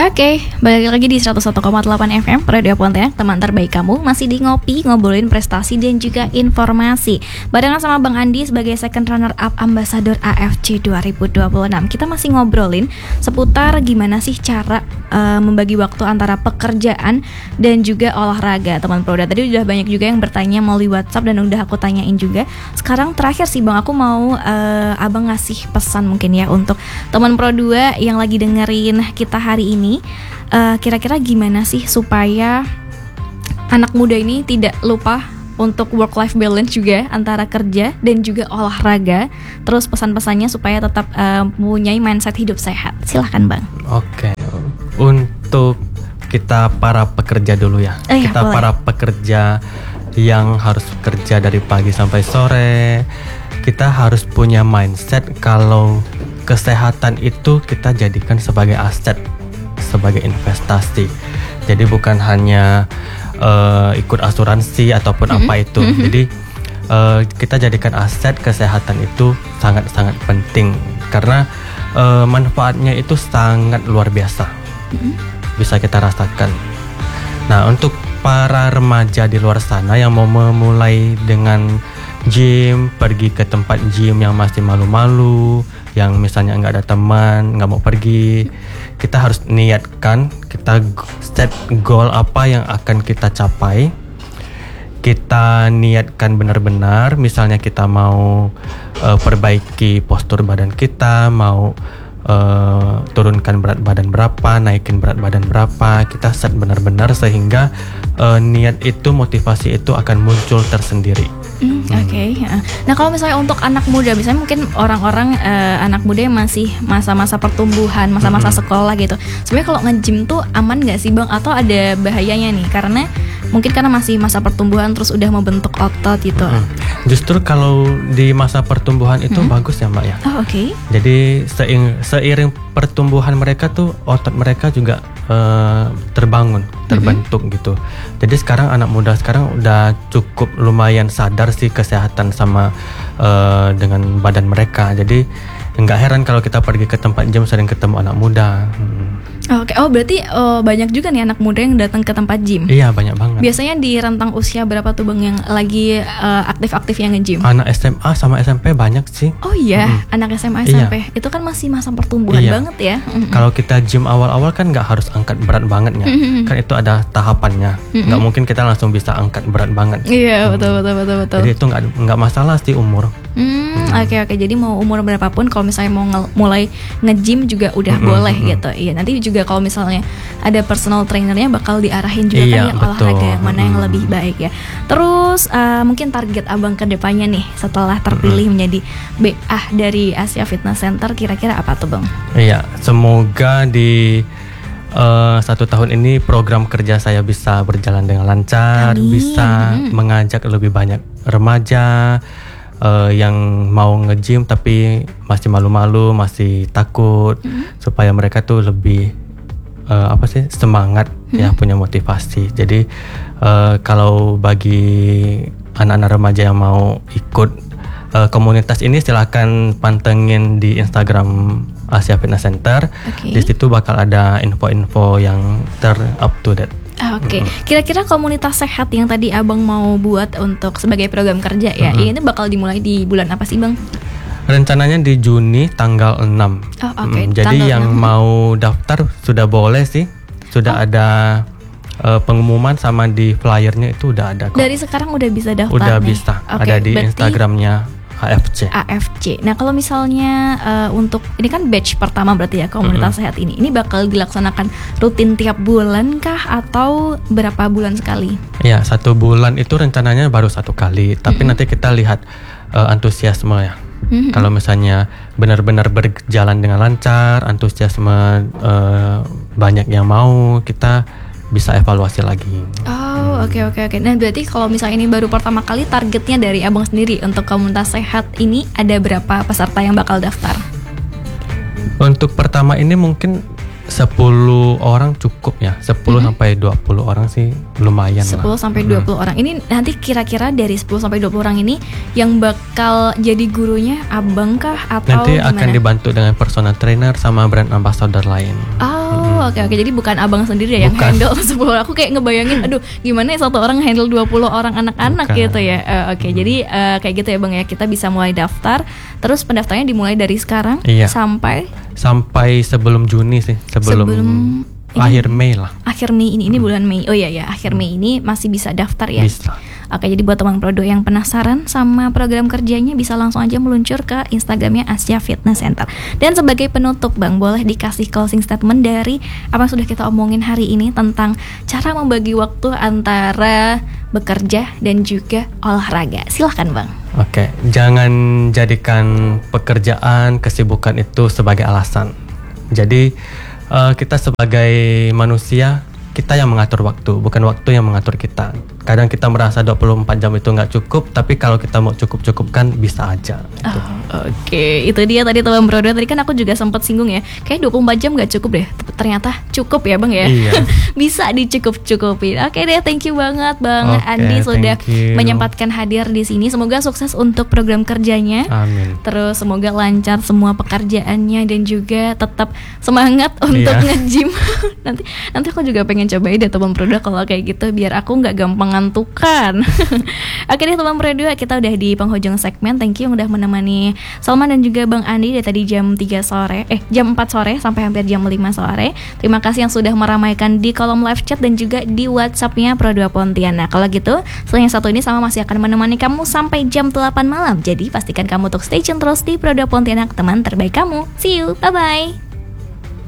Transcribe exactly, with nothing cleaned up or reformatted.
Oke, balik lagi di seratus satu koma delapan F M Radio Pontianak, teman terbaik kamu. Masih di Ngopi, ngobrolin prestasi dan juga informasi. Barengan sama Bang Andi sebagai second runner up Ambassador A F C dua ribu dua puluh enam. Kita masih ngobrolin seputar gimana sih cara uh, membagi waktu antara pekerjaan dan juga olahraga, teman Proda. Tadi udah banyak juga yang bertanya melalui WhatsApp dan udah aku tanyain juga. Sekarang terakhir sih Bang, aku mau uh, Abang ngasih pesan mungkin ya untuk teman Pro dua yang lagi dengerin kita hari ini. Uh, kira-kira gimana sih supaya anak muda ini tidak lupa untuk work-life balance juga antara kerja dan juga olahraga. Terus pesan-pesannya supaya tetap uh, mempunyai mindset hidup sehat. Silahkan Bang. Oke, untuk kita para pekerja dulu ya. Eh, kita boleh. para pekerja yang harus kerja dari pagi sampai sore, kita harus punya mindset kalau kesehatan itu kita jadikan sebagai aset, sebagai investasi. Jadi bukan hanya uh, ikut asuransi ataupun mm-hmm. apa itu. Mm-hmm. Jadi uh, kita jadikan aset kesehatan itu sangat-sangat penting karena uh, manfaatnya itu sangat luar biasa. Mm-hmm. Bisa kita rasakan. Nah, untuk para remaja di luar sana yang mau memulai dengan gym, pergi ke tempat gym yang masih malu-malu, yang misalnya nggak ada teman, nggak mau pergi, kita harus niatkan, kita set goal apa yang akan kita capai. Kita niatkan benar-benar, misalnya kita mau uh, perbaiki postur badan kita, mau uh, turunkan berat badan berapa, naikin berat badan berapa, kita set benar-benar sehingga uh, niat itu, motivasi itu akan muncul tersendiri. Hmm, Oke, okay. Nah kalau misalnya untuk anak muda, misalnya mungkin orang-orang uh, anak muda yang masih masa-masa pertumbuhan, masa-masa mm-hmm. sekolah gitu. Sebenarnya kalau nge-gym tuh aman nggak sih Bang? Atau ada bahayanya nih? Karena mungkin karena masih masa pertumbuhan terus udah membentuk otot gitu. Mm-hmm. Justru kalau di masa pertumbuhan itu mm-hmm. bagus ya Mbak ya. Oh oke. Okay. Jadi seiring, seiring pertumbuhan mereka tuh otot mereka juga uh, terbangun, terbentuk mm-hmm. gitu. Jadi sekarang anak muda sekarang udah cukup lumayan sadar sih kesehatan sama uh, dengan badan mereka. Jadi nggak heran kalau kita pergi ke tempat gym sering ketemu anak muda. Hmm. Oke, oh berarti oh, banyak juga nih anak muda yang datang ke tempat gym. Iya, banyak banget. Biasanya di rentang usia berapa tuh Bang yang lagi uh, aktif-aktif yang nge-gym? Anak S M A sama S M P banyak sih. Oh iya, mm-hmm. anak S M A S M P iya. Itu kan masih masa pertumbuhan iya. banget ya. Mm-hmm. Kalau kita gym awal-awal kan nggak harus angkat berat bangetnya, mm-hmm. kan itu ada tahapannya. Mm-hmm. Nggak mungkin kita langsung bisa angkat berat banget. Iya hmm. betul betul betul betul. Jadi itu nggak nggak masalah sih umur. Hmm, hmm. Oke oke. Jadi mau umur berapapun, kalau misalnya mau nge- mulai nge-gym juga udah mm-hmm. boleh mm-hmm. gitu. Iya. Nanti juga kalau misalnya ada personal trainernya bakal diarahin juga iya, kan ya olahraga mana hmm. yang lebih baik ya. Terus uh, mungkin target Abang ke depannya nih setelah terpilih hmm. menjadi B A dari Asia Fitness Center, kira-kira apa tuh Bang? Iya, semoga di uh, satu tahun ini program kerja saya bisa berjalan dengan lancar. Amin. Bisa hmm. mengajak lebih banyak remaja Uh, yang mau nge-gym tapi masih malu-malu, masih takut, hmm. supaya mereka tuh lebih Uh, apa sih semangat hmm. ya, punya motivasi. Jadi uh, kalau bagi anak-anak remaja yang mau ikut uh, komunitas ini, silakan pantengin di Instagram Asia Fitness Center. Okay. Di situ bakal ada info-info yang ter up to date. Ah, Oke, okay. mm-hmm. Kira-kira komunitas sehat yang tadi Abang mau buat untuk sebagai program kerja ya, mm-hmm. ini bakal dimulai di bulan apa sih Bang? Rencananya di Juni tanggal enam. Oh, okay. hmm, jadi tanggal yang enam. Mau daftar sudah boleh sih. Sudah oh. ada uh, pengumuman sama di flyernya itu udah ada kok. Dari sekarang udah bisa daftar Udah nih? bisa. Okay, ada di Instagramnya A F C. A F C. Nah kalau misalnya uh, untuk ini kan batch pertama berarti ya komunitas mm-hmm. sehat ini. Ini bakal dilaksanakan rutin tiap bulan kah atau berapa bulan sekali? Ya, satu bulan itu rencananya baru satu kali. Tapi mm-hmm. nanti kita lihat uh, antusiasme ya. Mm-hmm. Kalau misalnya benar-benar berjalan dengan lancar, antusiasme uh, banyak yang mau, kita bisa evaluasi lagi. Oh, oke hmm. oke oke. Nah, berarti kalau misalnya ini baru pertama kali, targetnya dari Abang sendiri untuk komunitas sehat ini ada berapa peserta yang bakal daftar? Untuk pertama ini mungkin sepuluh orang cukup ya. sepuluh mm-hmm. sampai dua puluh orang sih lumayan sepuluh lah. sampai dua puluh mm-hmm. orang. Ini nanti kira-kira dari sepuluh sampai dua puluh orang ini yang bakal jadi gurunya Abang kah atau nanti gimana? Akan dibantu dengan personal trainer sama brand ambassador lain. Oh, Oh oke oke, jadi bukan abang sendiri ya yang Bukan. handle sepuluh. Aku kayak ngebayangin, aduh gimana ya satu orang handle dua puluh orang anak-anak Bukan. gitu ya. Eh, oke, jadi eh, kayak gitu ya bang ya, kita bisa mulai daftar. Terus pendaftarannya dimulai dari sekarang Iya. sampai Sampai sebelum Juni sih, sebelum, Sebelum ini- akhir Mei lah. akhir Mei ini. Ini bulan Mei. Oh iya ya, akhir Mei ini masih bisa daftar ya. Bisa. Oke, jadi buat teman Prodo yang penasaran sama program kerjanya bisa langsung aja meluncur ke Instagramnya Asya Fitness Center. Dan sebagai penutup Bang, boleh dikasih closing statement dari apa yang sudah kita omongin hari ini tentang cara membagi waktu antara bekerja dan juga olahraga. Silahkan Bang. Oke, jangan jadikan pekerjaan, kesibukan itu sebagai alasan. Jadi eh, kita sebagai manusia, kita yang mengatur waktu, bukan waktu yang mengatur kita. Kadang kita merasa dua puluh empat jam itu nggak cukup, tapi kalau kita mau cukup-cukupkan bisa aja. Gitu. Oh, Oke, itu dia tadi teman Prodo. Tadi kan aku juga sempat singgung ya, kayak dua puluh empat jam gak cukup deh. Ternyata cukup ya Bang ya. Iya. Bisa dicukup-cukupin. Oke deh, thank you banget Bang Oke, Andi sudah thank you. menyempatkan hadir di sini. Semoga sukses untuk program kerjanya. Amin. Terus semoga lancar semua pekerjaannya dan juga tetap semangat untuk Iya. nge-gym. nanti nanti aku juga pengen cobain deh teman Prodo kalau kayak gitu biar aku nggak gampang ngantukan. Oke deh teman Prodo, kita udah di penghujung segmen. Thank you yang udah menemani Salman dan juga Bang Andi dari tadi jam tiga sore, eh jam empat sore sampai hampir jam lima sore. Terima kasih yang sudah meramaikan di kolom live chat dan juga di WhatsApp-nya Prodo Pontianak. Kalau gitu, selain yang satu ini sama masih akan menemani kamu sampai jam delapan malam. Jadi pastikan kamu untuk stay tune terus di Prodo Pontianak, teman terbaik kamu. See you, bye bye.